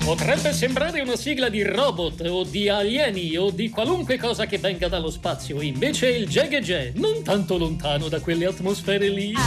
Potrebbe sembrare una sigla di robot o di alieni o di qualunque cosa che venga dallo spazio, invece il Jagge non tanto lontano da quelle atmosfere lì.